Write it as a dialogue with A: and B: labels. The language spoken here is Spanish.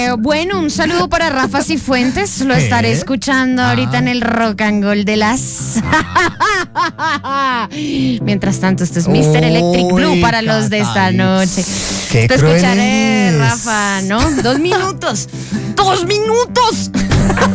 A: Bueno, un saludo para Rafa Cifuentes. Lo estaré escuchando ahorita en el Rock and Roll de las. Mientras tanto, esto es Mr. Electric Blue para los de esta noche.
B: Qué
A: Te escucharé,
B: cruel es.
A: Rafa, ¿no? 2 minutos. ¡2 minutos!